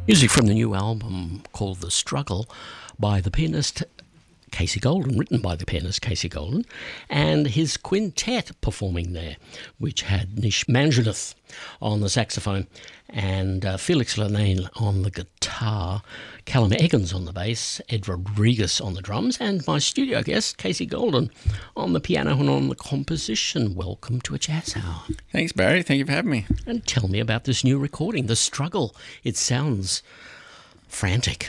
Music from the new album called The Struggle by the pianist Casey Golden, written by the pianist Casey Golden, and his quintet performing there, which had Nish Manjunath on the saxophone and Felix Lanane on the guitar, Callum Eggins on the bass, Ed Rodriguez on the drums, and my studio guest, Casey Golden, on the piano and on the composition. Welcome to A Jazz Hour. Thanks, Barry. Thank you for having me. And tell me about this new recording, The Struggle. It sounds frantic.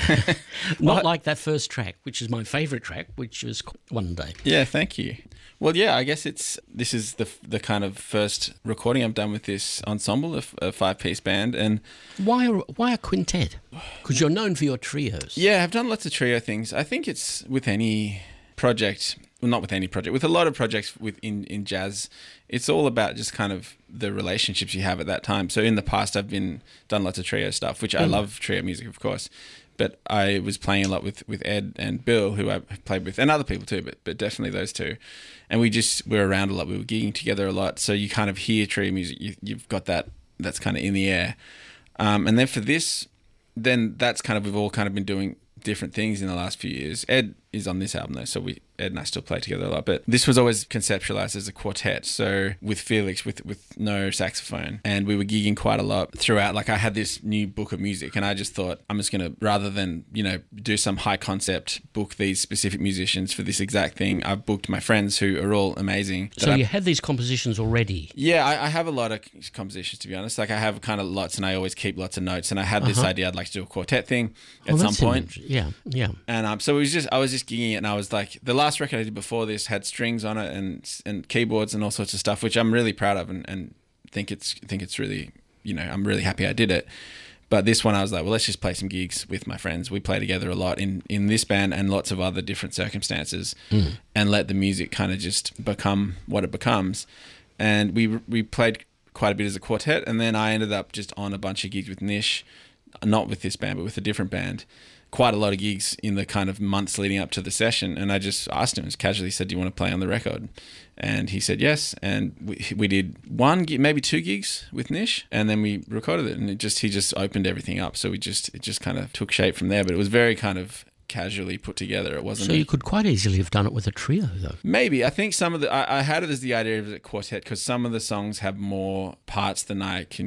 Not like that first track, which is my favourite track, which was One Day. Yeah, thank you. Well, yeah, I guess this is the kind of first recording I've done with this ensemble, a five-piece band. And why a quintet? Because you're known for your trios. Yeah, I've done lots of trio things. I think it's with any project, well, not with any project, with a lot of projects in jazz, it's all about just kind of the relationships you have at that time. So in the past, I've done lots of trio stuff, which I love trio music, of course. But I was playing a lot with Ed and Bill, who I played with, and other people too, but definitely those two. And we were around a lot. We were gigging together a lot. So you kind of hear trio music. You've got that's kind of in the air. And then for this, then that's kind of, we've all kind of been doing different things in the last few years. Ed is on this album though, so Ed and I still play together a lot, but this was always conceptualized as a quartet, so with Felix with no saxophone, and we were gigging quite a lot throughout. Like, I had this new book of music and I just thought, I'm just gonna, rather than do some high concept, book these specific musicians for this exact thing, I've booked my friends who are all amazing. So you had these compositions already? Yeah, I have a lot of compositions, to be honest. Like, I have kind of lots, and I always keep lots of notes, and I had this idea I'd like to do a quartet thing at some point. Yeah. And so I was just gigging it, and I was like, the last record I did before this had strings on it and keyboards and all sorts of stuff, which I'm really proud of and think it's really, I'm really happy I did it. But this one I was like, well, let's just play some gigs with my friends. We play together a lot in this band and lots of other different circumstances, and let the music kind of just become what it becomes. And we played quite a bit as a quartet, and then I ended up just on a bunch of gigs with Nish, not with this band, but with a different band. Quite a lot of gigs in the kind of months leading up to the session, and I just asked him, just casually said, do you want to play on the record? And he said yes, and we did maybe two gigs with Nish, and then we recorded it, and he just opened everything up, so it just kind of took shape from there. But it was very kind of casually put together. It wasn't. So you could quite easily have done it with a trio, though. Maybe. I think some of the I had it as the idea of a quartet because some of the songs have more parts than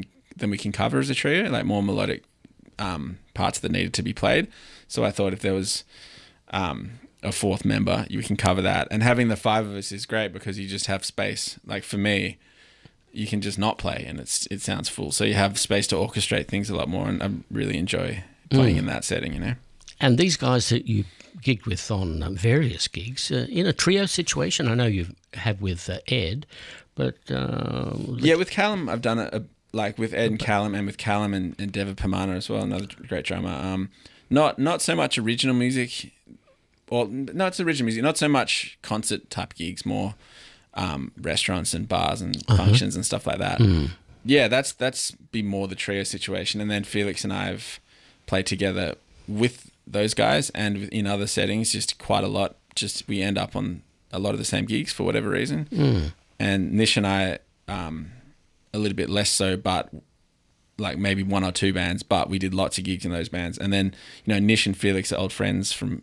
we can cover as a trio, like more melodic parts that needed to be played. So I thought if there was a fourth member, you can cover that. And having the five of us is great because you just have space. Like, for me, you can just not play and it sounds full. So you have space to orchestrate things a lot more, and I really enjoy playing in that setting, And these guys that you gigged with on various gigs, in a trio situation, I know you have with Ed, but... yeah, with Callum, I've done it like with Ed and Callum, and with Callum and Deva Pamana as well, another great drummer. Not so much original music, or no, it's original music. Not so much concert type gigs, more restaurants and bars and functions and stuff like that. Yeah, that's been more the trio situation. And then Felix and I have played together with those guys and in other settings, just quite a lot. Just we end up on a lot of the same gigs for whatever reason. And Nish and I, a little bit less so, but like maybe one or two bands, but we did lots of gigs in those bands. And then, Nish and Felix are old friends from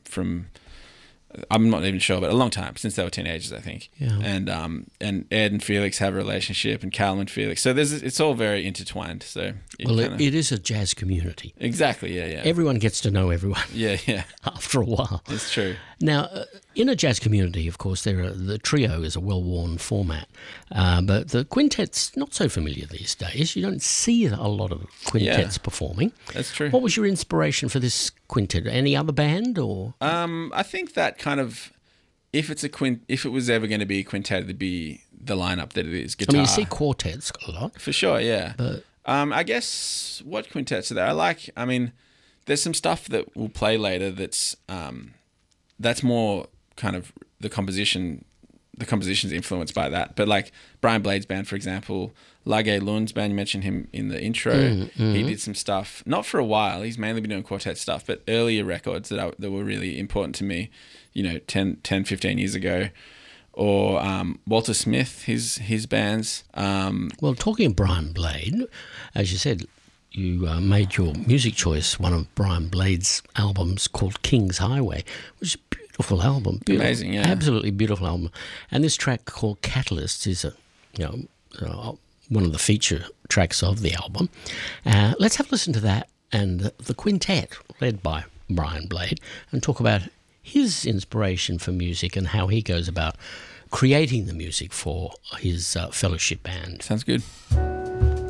I'm not even sure, but a long time, since they were teenagers, I think. Yeah. And Ed and Felix have a relationship, and Callum and Felix. So it's all very intertwined. So it is a jazz community. Exactly, yeah. Everyone gets to know everyone. Yeah. After a while. It's true. Now, in a jazz community, of course, the trio is a well-worn format, but the quintet's not so familiar these days. You don't see a lot of quintets performing. That's true. What was your inspiration for this quintet? Any other band, or? I think that kind of, if it was ever going to be a quintet, it'd be the lineup that it is. Guitar. I mean, you see quartets a lot. For sure, yeah. But I guess, what quintets are there? There's some stuff that we'll play later that's more kind of the composition's influenced by that. But like Brian Blade's band, for example, Lage Lund's band, you mentioned him in the intro. He did some stuff, not for a while. He's mainly been doing quartet stuff, but earlier records that were really important to me, 10, 15 years ago. Or Walter Smith, his bands. Well, talking of Brian Blade, as you said, you made your music choice one of Brian Blade's albums called King's Highway, which is a beautiful album. Beautiful, amazing, yeah. Absolutely beautiful album. And this track called Catalyst is one of the feature tracks of the album. Let's have a listen to that and the quintet led by Brian Blade and talk about his inspiration for music and how he goes about creating the music for his fellowship band. Sounds good.